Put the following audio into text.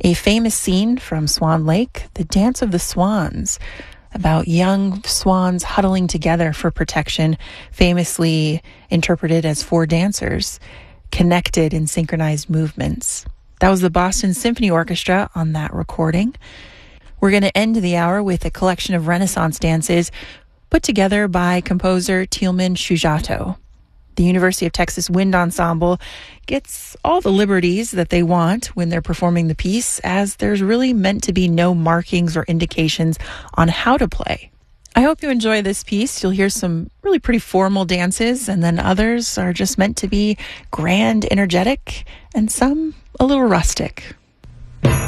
A famous scene from Swan Lake, the Dance of the Swans, about young swans huddling together for protection, famously interpreted as four dancers, connected in synchronized movements. That was the Boston Symphony Orchestra on that recording. We're going to end the hour with a collection of Renaissance dances put together by composer Tielman Shujato. The University of Texas Wind Ensemble gets all the liberties that they want when they're performing the piece, as there's really meant to be no markings or indications on how to play. I hope you enjoy this piece. You'll hear some really pretty formal dances, and then others are just meant to be grand, energetic, and some a little rustic.